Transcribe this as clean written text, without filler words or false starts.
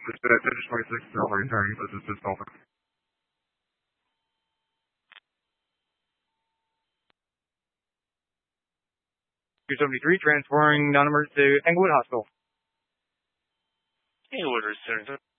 Finish 26, California Target, this is Delta. 273, transferring non-emergency to Englewood Hospital. Englewood return.